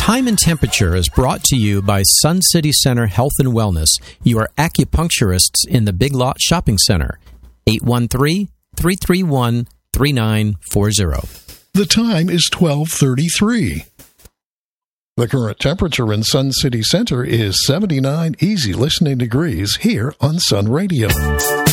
Time and Temperature is brought to you by Sun City Center Health and Wellness, your acupuncturists in the Big Lot Shopping Center. 813-331-3940. The time is 12:33. The current temperature in Sun City Center is 79 easy listening degrees here on Sun Radio.